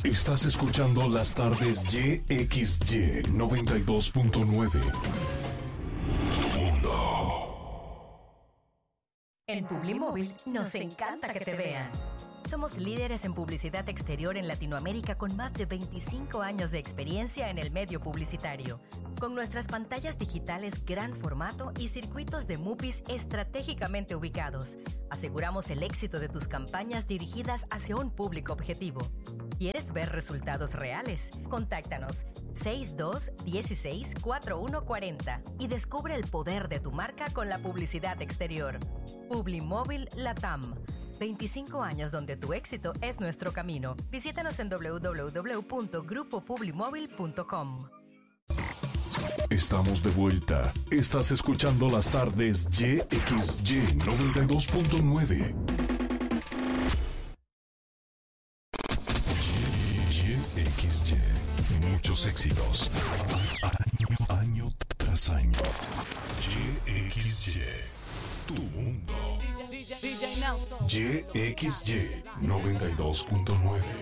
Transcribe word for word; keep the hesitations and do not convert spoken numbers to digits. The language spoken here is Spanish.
Estás escuchando las tardes Y X Y noventa y dos punto nueve. Mundo. En Publimóvil nos encanta que te vean. Somos líderes en publicidad exterior en Latinoamérica con más de veinticinco años de experiencia en el medio publicitario. Con nuestras pantallas digitales gran formato y circuitos de MUPIs estratégicamente ubicados, aseguramos el éxito de tus campañas dirigidas hacia un público objetivo. ¿Quieres ver resultados reales? Contáctanos seis dos uno seis cuatro uno cuatro cero y descubre el poder de tu marca con la publicidad exterior. Publimóvil Latam. veinticinco años donde tu éxito es nuestro camino. Visítanos en doble u doble u doble u punto grupo publimóvil punto com. Estamos de vuelta. Estás escuchando las tardes Y X Y noventa y dos punto nueve. Y X Y. Muchos éxitos. Año, año tras año. Y X Y. Tu mundo. Y X Y noventa y dos punto nueve.